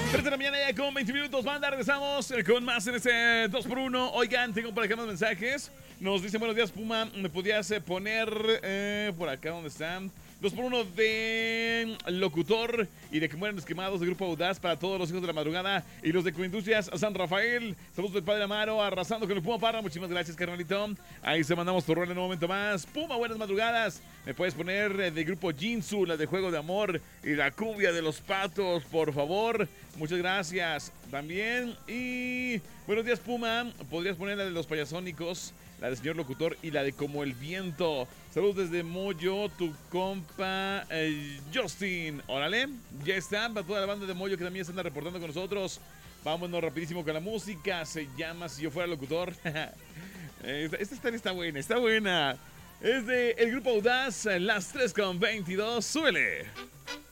3 de la mañana ya con 20 minutos, banda. Regresamos con más en este 2x1. Oigan, tengo por acá más mensajes. Nos dicen buenos días, Puma. ¿Me podías poner por acá donde están? 2x1 de locutor y de que mueran los quemados de Grupo Audaz para todos los hijos de la madrugada y los de Coindustrias San Rafael. Saludos del Padre Amaro, arrasando con el Puma Parra. Muchísimas gracias, carnalito. Ahí se mandamos tu rol en un momento más. Puma, buenas madrugadas. Me puedes poner de Grupo Jinsu, la de Juego de Amor y la cumbia de los patos, por favor. Muchas gracias. También. Y buenos días, Puma. Podrías poner la de los payasónicos, la del señor locutor y la de Como el Viento. Saludos desde Moyo, tu compa Justin. Órale, ya está. Para toda la banda de Moyo que también se anda reportando con nosotros. Vámonos rapidísimo con la música. Se llama Si Yo Fuera Locutor. Esta está buena, está buena. Es de el Grupo Audaz, las 3:22. Súbele.